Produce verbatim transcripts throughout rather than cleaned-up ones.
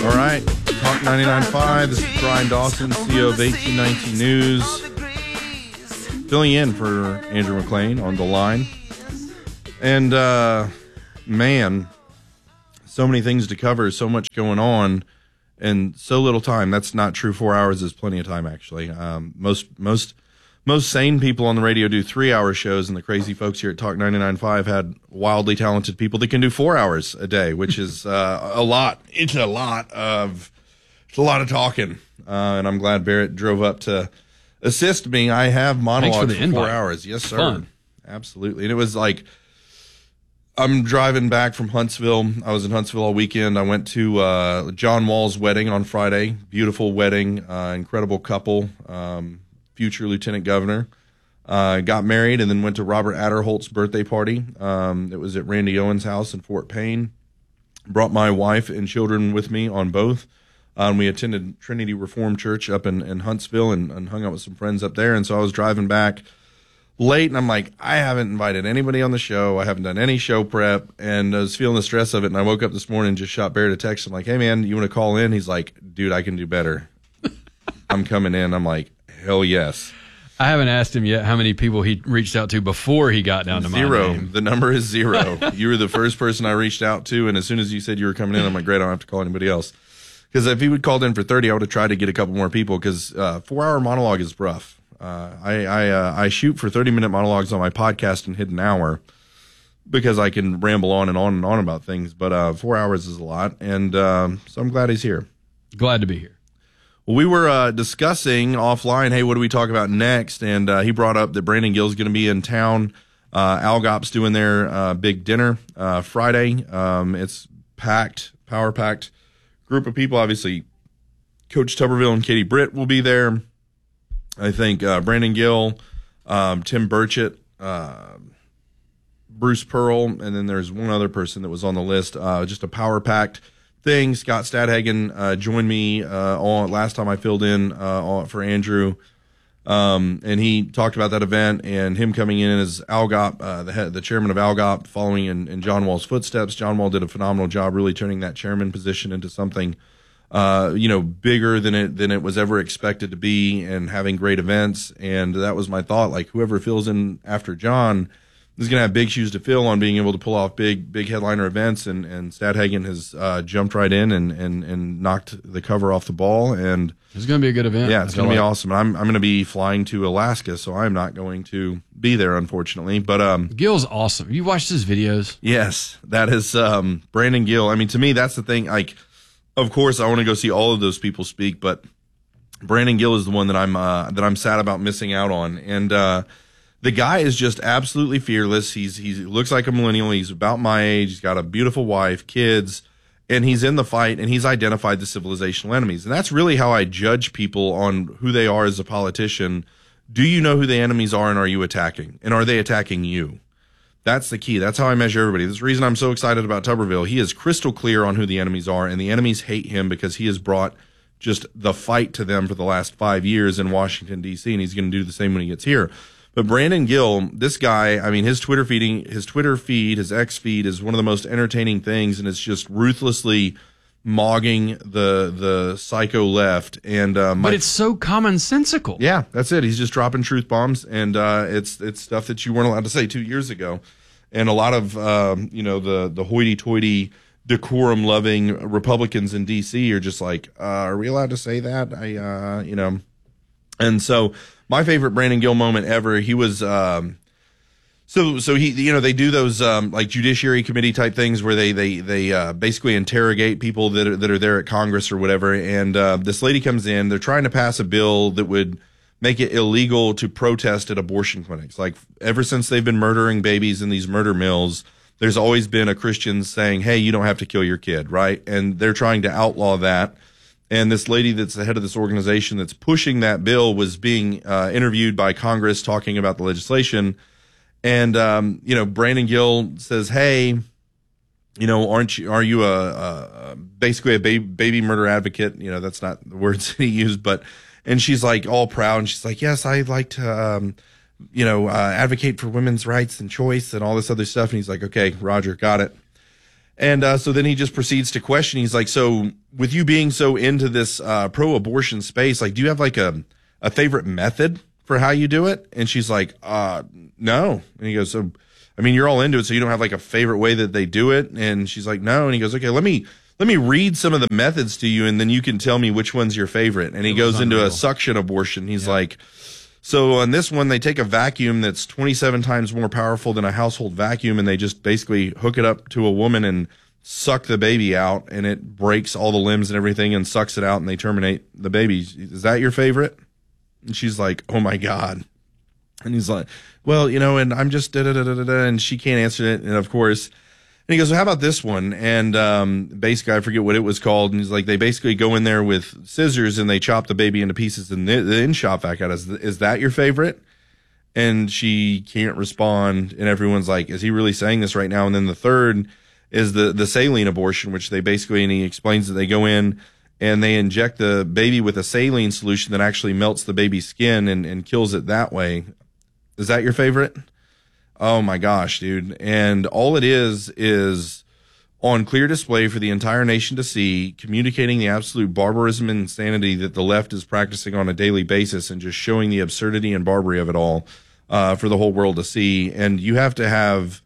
All right, Talk ninety-nine point five. This is Brian Dawson, C E O of eighteen nineteen News, filling in for Andrew McLean on the line. And, uh, man, so many things to cover, so much going on, and so little time. That's not true. Four hours is plenty of time, actually. Um, most most most sane people on the radio do three-hour shows, and the crazy folks here at Talk ninety-nine point five had wildly talented people that can do four hours a day, which is uh, a lot. It's a lot of it's a lot of talking, uh, and I'm glad Barrett drove up to assist me. I have monologues for, for four hours. Yes, sir. Fun. Absolutely. And it was like, I'm driving back from Huntsville. I was in Huntsville all weekend. I went to uh, John Wall's wedding on Friday. Beautiful wedding, uh, incredible couple, um, future lieutenant governor. Uh, got married and then went to Robert Adderholt's birthday party. Um, it was at Randy Owen's house in Fort Payne. Brought my wife and children with me on both. Um, we attended Trinity Reformed Church up in, in Huntsville and, and hung out with some friends up there. And so I was driving back late, and I'm like, I haven't invited anybody on the show. I haven't done any show prep, and I was feeling the stress of it. And I woke up this morning and just shot Barrett a text. I'm like, hey, man, you want to call in? He's like, dude, I can do better. I'm coming in. I'm like, hell yes. I haven't asked him yet how many people he reached out to before he got down to my Zero. name. The number is zero. You were the first person I reached out to, and as soon as you said you were coming in, I'm like, great, I don't have to call anybody else. Because if he would called in for thirty, I would have tried to get a couple more people, because uh, four-hour monologue is rough. Uh, I I, uh, I shoot for thirty-minute monologues on my podcast in Hidden Hour because I can ramble on and on and on about things, but uh, four hours is a lot, and um, so I'm glad he's here. Glad to be here. Well, we were uh, discussing offline, hey, what do we talk about next? And uh, he brought up that Brandon Gill's going to be in town. Uh, Algop's doing their uh, big dinner uh, Friday. Um, it's packed, power-packed group of people. Obviously, Coach Tuberville and Katie Britt will be there. I think uh, Brandon Gill, um, Tim Burchett, uh, Bruce Pearl, and then there's one other person that was on the list. Uh, just a power-packed thing. Scott Stadhagen uh, joined me uh, on last time I filled in uh, on, for Andrew, um, and he talked about that event and him coming in as Algop, uh, the head, the chairman of Algop, following in, in John Wall's footsteps. John Wall did a phenomenal job really turning that chairman position into something uh, you know, bigger than it than it was ever expected to be, and having great events. And that was my thought. Like, whoever fills in after John is going to have big shoes to fill on being able to pull off big, big headliner events. And, and Stadhagen has uh, jumped right in and, and, and knocked the cover off the ball. And it's going to be a good event. Yeah, it's going to be awesome. I'm, I'm going to be flying to Alaska, so I'm not going to be there, unfortunately. But, um, Gill's awesome. You watched his videos? Yes, that is, um, Brandon Gill. I mean, to me, that's the thing. Like, of course, I want to go see all of those people speak, but Brandon Gill is the one that I'm, uh, that I'm sad about missing out on. And, uh, the guy is just absolutely fearless. He's he looks like a millennial. He's about my age. He's got a beautiful wife, kids, and he's in the fight, and he's identified the civilizational enemies. And that's really how I judge people on who they are as a politician. Do you know who the enemies are, and are you attacking? And are they attacking you? That's the key. That's how I measure everybody. This is the reason I'm so excited about Tuberville. He is crystal clear on who the enemies are, and the enemies hate him because he has brought just the fight to them for the last five years in Washington, D C, and he's going to do the same when he gets here. But Brandon Gill, this guy, I mean, his Twitter feeding, his Twitter feed, his X feed is one of the most entertaining things, and it's just ruthlessly mogging the the psycho left. And uh, my, but it's so commonsensical. Yeah, that's it. He's just dropping truth bombs, and uh, it's it's stuff that you weren't allowed to say two years ago. And a lot of um, you know the the hoity-toity, decorum-loving Republicans in D C are just like, uh, are we allowed to say that? I uh, you know, and so. My favorite Brandon Gill moment ever, he was, um, so, so he, you know, they do those, um, like judiciary committee type things where they, they, they, uh, basically interrogate people that are, that are there at Congress or whatever. And, uh, this lady comes in, they're trying to pass a bill that would make it illegal to protest at abortion clinics. Like, ever since they've been murdering babies in these murder mills, there's always been a Christian saying, hey, you don't have to kill your kid, right? And they're trying to outlaw that. And this lady that's the head of this organization that's pushing that bill was being uh, interviewed by Congress talking about the legislation. And, um, you know, Brandon Gill says, hey, you know, aren't you, are you a, a basically a baby, baby murder advocate? You know, that's not the words that he used, but, and she's like all proud. And she's like, yes, I'd like to, um, you know, uh, advocate for women's rights and choice and all this other stuff. And he's like, okay, Roger, got it. And uh, so then he just proceeds to question. He's like, so with you being so into this uh, pro-abortion space, like, do you have like a, a favorite method for how you do it? And she's like, uh, no. And he goes, so, I mean, you're all into it, so you don't have like a favorite way that they do it? And she's like, no. And he goes, okay, let me let me read some of the methods to you, and then you can tell me which one's your favorite. And he goes into a suction abortion. He's yeah. like, so on this one, they take a vacuum that's twenty-seven times more powerful than a household vacuum, and they just basically hook it up to a woman and suck the baby out, and it breaks all the limbs and everything and sucks it out, and they terminate the baby. Is that your favorite? And she's like, oh, my God. And he's like, well, you know, and I'm just da-da-da-da-da, and she can't answer it. And, of course, and he goes, well, how about this one? And um, basically, I forget what it was called. And he's like, they basically go in there with scissors and they chop the baby into pieces and then shop back out. Is, is that your favorite? And she can't respond. And everyone's like, is he really saying this right now? And then the third is the, the saline abortion, which they basically, and he explains that they go in and they inject the baby with a saline solution that actually melts the baby's skin and, and kills it that way. Is that your favorite? Oh my gosh, dude. And all it is, is on clear display for the entire nation to see, communicating the absolute barbarism and insanity that the left is practicing on a daily basis and just showing the absurdity and barbarity of it all, uh, for the whole world to see. And you have to have,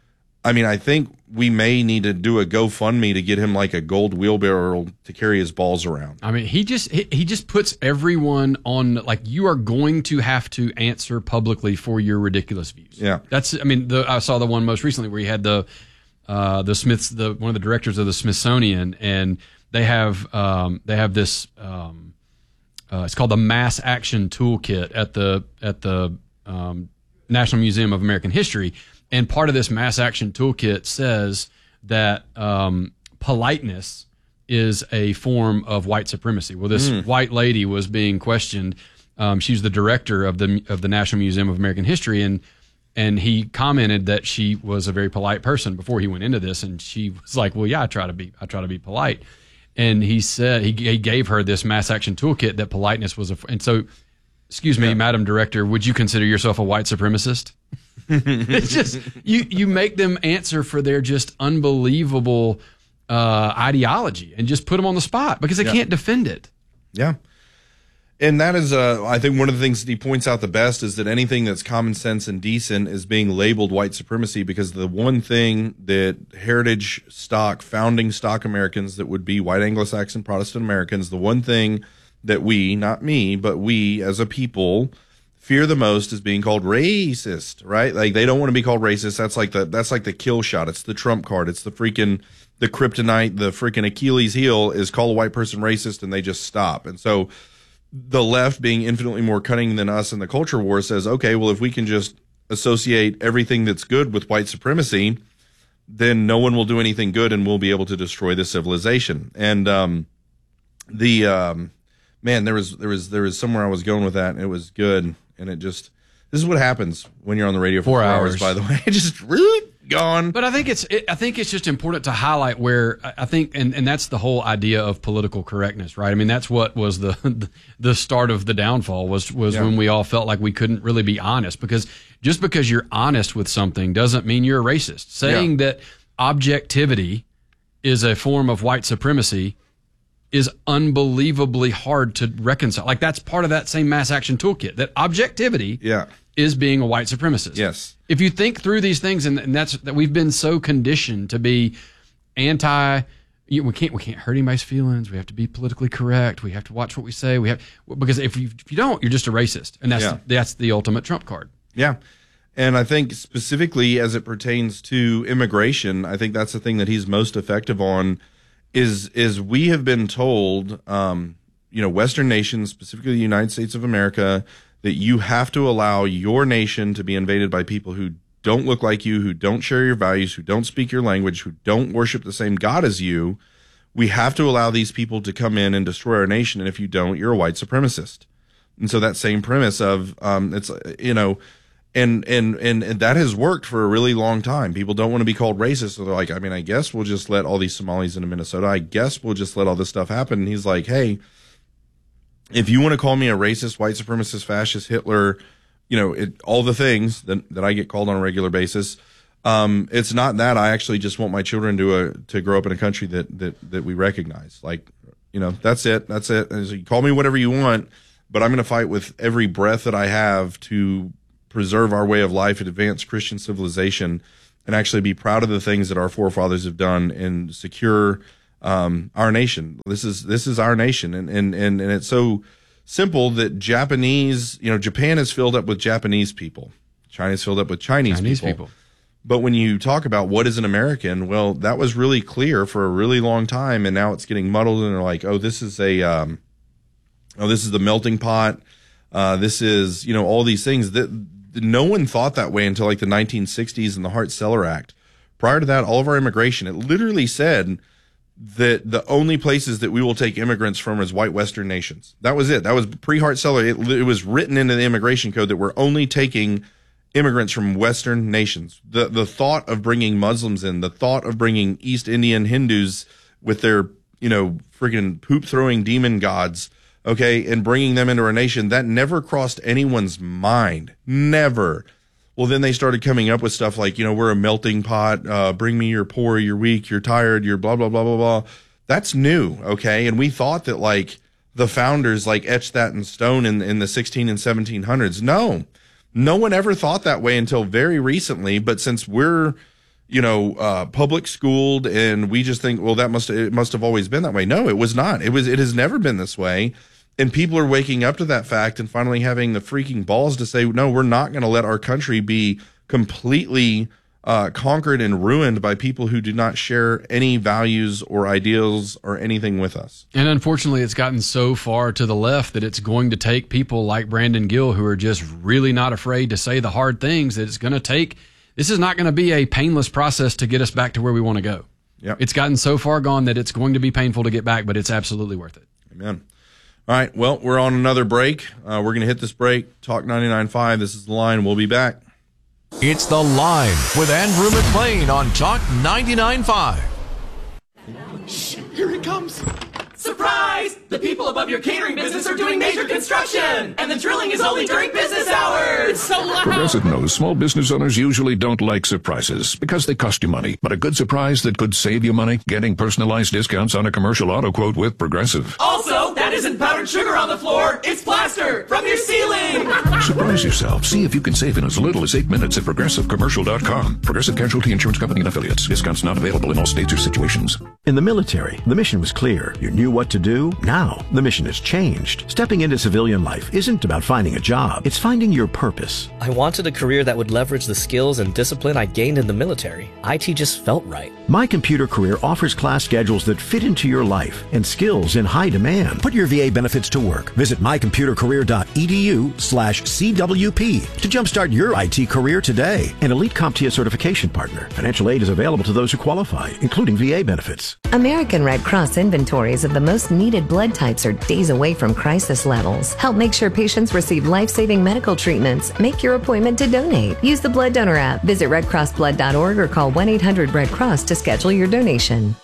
I mean, I think we may need to do a GoFundMe to get him like a gold wheelbarrow to carry his balls around. I mean, he just he, he just puts everyone on, like, you are going to have to answer publicly for your ridiculous views. Yeah, that's. I mean, the, I saw the one most recently where he had the uh, the Smiths, the one of the directors of the Smithsonian, and they have um, they have this. Um, uh, it's called the Mass Action Toolkit at the at the um, National Museum of American History. And part of this mass action toolkit says that um, politeness is a form of white supremacy. Well, this mm. white lady was being questioned. Um, she's the director of the of the National Museum of American History, and and he commented that she was a very polite person before he went into this. And she was like, "Well, yeah, I try to be I try to be polite." And he said he, he gave her this mass action toolkit that politeness was a. And so, excuse me, yeah. Madam Director, would you consider yourself a white supremacist? It's just you you make them answer for their just unbelievable uh, ideology and just put them on the spot because they yeah. can't defend it. Yeah. And that is, uh, I think one of the things that he points out the best is that anything that's common sense and decent is being labeled white supremacy, because the one thing that heritage stock, founding stock Americans that would be white Anglo-Saxon Protestant Americans, the one thing that we, not me, but we as a people fear the most is being called racist, right? Like, they don't want to be called racist. That's like the that's like the kill shot. It's the trump card. It's the freaking the kryptonite, the freaking Achilles heel is call a white person racist and they just stop. And so the left, being infinitely more cunning than us in the culture war, says, okay, well, if we can just associate everything that's good with white supremacy, then no one will do anything good and we'll be able to destroy the civilization. And um the um man, there was there was there was somewhere I was going with that, and it was good. And it just, this is what happens when you're on the radio for four, four hours, hours, by the way. It just really gone. But I think it's, it, I think it's just important to highlight where I think, and, and that's the whole idea of political correctness, right? I mean, that's what was the, the start of the downfall was, was yeah. when we all felt like we couldn't really be honest, because just because you're honest with something doesn't mean you're a racist. Saying yeah. that objectivity is a form of white supremacy is unbelievably hard to reconcile. Like, that's part of that same mass action toolkit, that objectivity yeah. is being a white supremacist. Yes. If you think through these things, and, and that's that we've been so conditioned to be anti, you, we can't we can't hurt anybody's feelings. We have to be politically correct. We have to watch what we say. We have because if you if you don't, you're just a racist, and that's yeah. that's the ultimate trump card. Yeah. And I think specifically as it pertains to immigration, I think that's the thing that he's most effective on. Is is we have been told, um, you know, Western nations, specifically the United States of America, that you have to allow your nation to be invaded by people who don't look like you, who don't share your values, who don't speak your language, who don't worship the same God as you. We have to allow these people to come in and destroy our nation, and if you don't, you're a white supremacist. And so that same premise of, um, it's, you know, And, and and and that has worked for a really long time. People don't want to be called racist, so they're like, I mean, I guess we'll just let all these Somalis into Minnesota. I guess we'll just let all this stuff happen. And he's like, hey, if you want to call me a racist, white supremacist, fascist, Hitler, you know, it, all the things that that I get called on a regular basis, Um, it's not that. I actually just want my children to uh, to grow up in a country that that that we recognize. Like, you know, that's it. That's it. And so you call me whatever you want, but I'm going to fight with every breath that I have to preserve our way of life and advance Christian civilization, and actually be proud of the things that our forefathers have done and secure um, our nation. This is this is our nation, and and and and it's so simple that Japanese, you know, Japan is filled up with Japanese people, China is filled up with Chinese, Chinese people. people. But when you talk about what is an American, well, that was really clear for a really long time, and now it's getting muddled, and they're like, oh, this is a, um, oh, this is the melting pot. Uh, this is, you know, all these things that no one thought that way until like the nineteen sixties and the Hart-Celler Act. Prior to that, all of our immigration, it literally said that the only places that we will take immigrants from is white Western nations. That was it. That was pre-Hart-Celler. It, it was written into the immigration code that we're only taking immigrants from Western nations. The the thought of bringing Muslims in, the thought of bringing East Indian Hindus with their, you know, friggin' poop throwing demon gods, okay, and bringing them into our nation, that never crossed anyone's mind. Never. Well, then they started coming up with stuff like, you know, we're a melting pot. Uh, bring me your poor, you're weak, you're tired, you're blah, blah, blah, blah, blah. That's new. Okay. And we thought that like the founders like etched that in stone in, in the sixteen and seventeen hundreds. No. No one ever thought that way until very recently. But since we're, you know, uh, public schooled and we just think, well, that must, it must have always been that way. No, it was not. It was, it has never been this way. And people are waking up to that fact and finally having the freaking balls to say, no, we're not going to let our country be completely uh, conquered and ruined by people who do not share any values or ideals or anything with us. And unfortunately, it's gotten so far to the left that it's going to take people like Brandon Gill who are just really not afraid to say the hard things that it's going to take. This is not going to be a painless process to get us back to where we want to go. Yep. It's gotten so far gone that it's going to be painful to get back, but it's absolutely worth it. Amen. All right. Well, we're on another break. Uh, we're going to hit this break. Talk ninety-nine point five. This is The Line. We'll be back. It's The Line with Andrew McLean on Talk ninety-nine point five. Shh, here it comes. Surprise! The people above your catering business are doing major construction, and the drilling is only during business hours. It's so loud. Progressive knows small business owners usually don't like surprises because they cost you money. But a good surprise that could save you money? Getting personalized discounts on a commercial auto quote with Progressive. Also, that isn't powdered sugar on the floor. It's plaster from your ceiling. Surprise yourself. See if you can save in as little as eight minutes at progressive commercial dot com. Progressive Casualty Insurance Company and Affiliates. Discounts not available in all states or situations. In the military, the mission was clear. You knew what to do. Now, the mission has changed. Stepping into civilian life isn't about finding a job. It's finding your purpose. I wanted a career that would leverage the skills and discipline I gained in the military. I T just felt right. My Computer Career offers class schedules that fit into your life and skills in high demand. Put your V A benefits to work. Visit my computer career dot e d u slash C W P to jumpstart your I T career today. An elite CompTIA certification partner. Financial aid is available to those who qualify, including V A benefits. American Red Cross inventories of the most needed blood types are days away from crisis levels. Help make sure patients receive life-saving medical treatments. Make your appointment to donate. Use the Blood Donor app. Visit red cross blood dot org or call one eight hundred red cross to schedule your donation.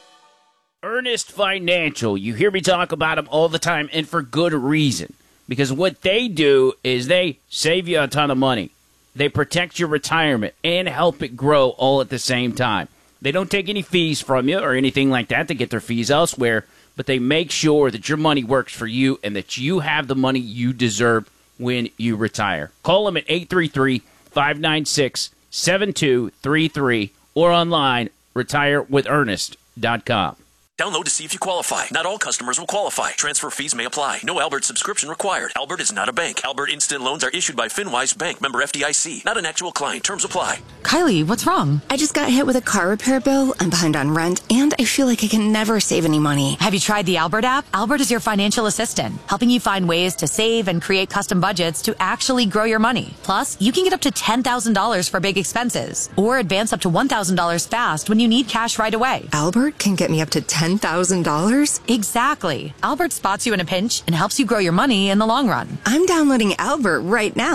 Earnest Financial. You hear me talk about them all the time, and for good reason. Because what they do is they save you a ton of money. They protect your retirement and help it grow all at the same time. They don't take any fees from you or anything like that. They get their fees elsewhere, but they make sure that your money works for you and that you have the money you deserve when you retire. Call them at eight three three, five nine six, seven two three three or online, retire with earnest dot com. Download to see if you qualify. Not all customers will qualify. Transfer fees may apply. No Albert subscription required. Albert is not a bank. Albert Instant Loans are issued by FinWise Bank, member F D I C. Not an actual client. Terms apply. Kylie, what's wrong? I just got hit with a car repair bill. I'm behind on rent, and I feel like I can never save any money. Have you tried the Albert app? Albert is your financial assistant, helping you find ways to save and create custom budgets to actually grow your money. Plus, you can get up to ten thousand dollars for big expenses, or advance up to one thousand dollars fast when you need cash right away. Albert can get me up to ten thousand dollars? Exactly. Albert spots you in a pinch and helps you grow your money in the long run. I'm downloading Albert right now.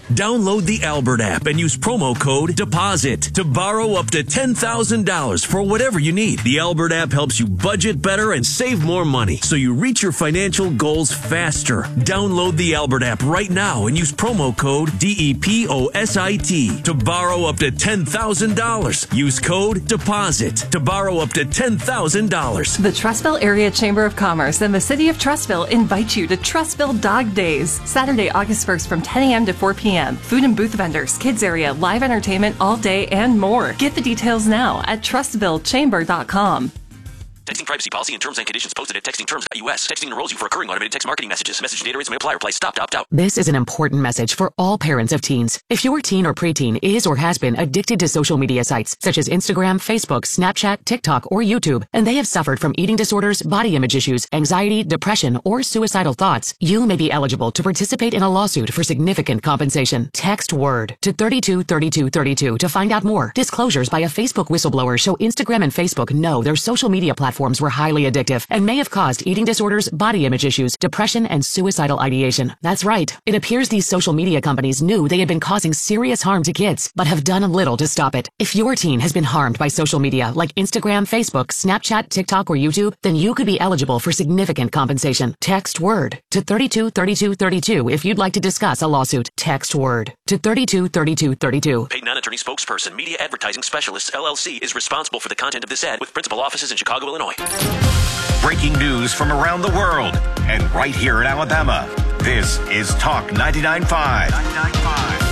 Download the Albert app and use promo code DEPOSIT to borrow up to ten thousand dollars for whatever you need. The Albert app helps you budget better and save more money so you reach your financial goals faster. Download the Albert app right now and use promo code D E P O S I T to borrow up to ten thousand dollars. Use code DEPOSIT to borrow up to ten thousand dollars. The Trustville Area Chamber of Commerce and the City of Trustville invite you to Trustville Dog Days, Saturday, August first from ten a.m. to four p.m. Food and booth vendors, kids area, live entertainment all day, and more. Get the details now at trustville chamber dot com. Texting privacy policy and terms and conditions posted at texting terms dot U S. Texting enrolls you for recurring automated text marketing messages. Message data rates may apply. Reply stop to opt out. This is an important message for all parents of teens. If your teen or preteen is or has been addicted to social media sites such as Instagram, Facebook, Snapchat, TikTok, or YouTube, and they have suffered from eating disorders, body image issues, anxiety, depression, or suicidal thoughts, you may be eligible to participate in a lawsuit for significant compensation. Text WORD to thirty-two thirty-two thirty-two to find out more. Disclosures by a Facebook whistleblower show Instagram and Facebook know their social media platforms were highly addictive and may have caused eating disorders, body image issues, depression, and suicidal ideation. That's right. It appears these social media companies knew they had been causing serious harm to kids, but have done little to stop it. If your teen has been harmed by social media like Instagram, Facebook, Snapchat, TikTok, or YouTube, then you could be eligible for significant compensation. Text WORD to thirty-two thirty-two thirty-two if you'd like to discuss a lawsuit. Text WORD to thirty-two thirty-two thirty-two. Paid non-attorney spokesperson, Media Advertising Specialists, L L C, is responsible for the content of this ad with principal offices in Chicago, Illinois. Breaking news from around the world and right here in Alabama. This is Talk ninety-nine point five.